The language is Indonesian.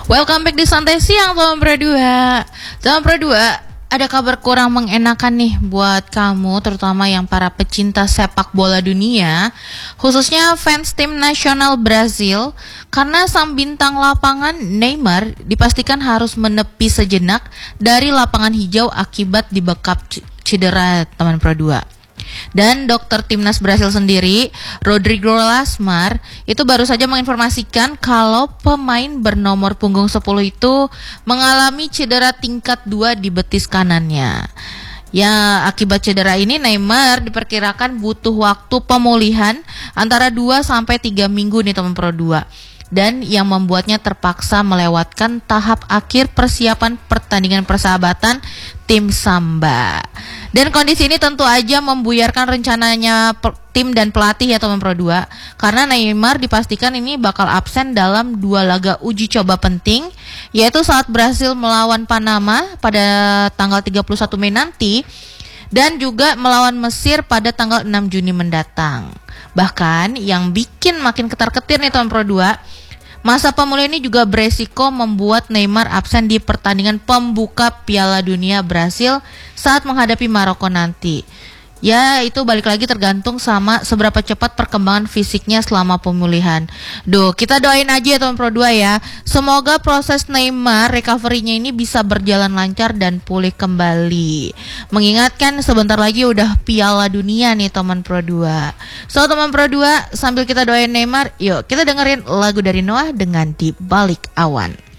Welcome back di Santai Siang teman Pro 2. Teman Pro 2, ada kabar kurang mengenakan nih buat kamu, terutama yang para pecinta sepak bola dunia, khususnya fans tim nasional Brazil, karena sang bintang lapangan Neymar dipastikan harus menepi sejenak dari lapangan hijau akibat dibekap cedera teman Pro 2. Dan dokter timnas Brasil sendiri, Rodrigo Lasmar, itu baru saja menginformasikan kalau pemain bernomor punggung 10 itu mengalami cedera tingkat 2 di betis kanannya. Ya, akibat cedera ini Neymar diperkirakan butuh waktu pemulihan antara 2 sampai 3 minggu nih teman Pro 2. Dan yang membuatnya terpaksa melewatkan tahap akhir persiapan pertandingan persahabatan tim Samba. Dan kondisi ini tentu aja membuyarkan rencananya tim dan pelatih ya teman Pro 2, karena Neymar dipastikan ini bakal absen dalam 2 laga uji coba penting, yaitu saat Brasil melawan Panama pada tanggal 31 Mei nanti dan juga melawan Mesir pada tanggal 6 Juni mendatang. Bahkan yang bikin makin ketar-ketir nih teman Pro 2, masa pemulihan ini juga beresiko membuat Neymar absen di pertandingan pembuka Piala Dunia Brasil saat menghadapi Maroko nanti. Ya, itu balik lagi tergantung sama seberapa cepat perkembangan fisiknya selama pemulihan. Kita doain aja ya teman Pro 2 ya. Semoga proses Neymar recovery-nya ini bisa berjalan lancar dan pulih kembali. Mengingatkan sebentar lagi udah Piala Dunia nih teman Pro 2. So teman Pro 2, sambil kita doain Neymar, yuk kita dengerin lagu dari Noah dengan Di Balik Awan.